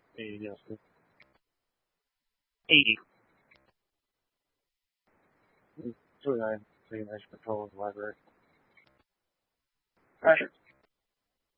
Yes. 80. 29. Pretty nice patrol of the library. Roger.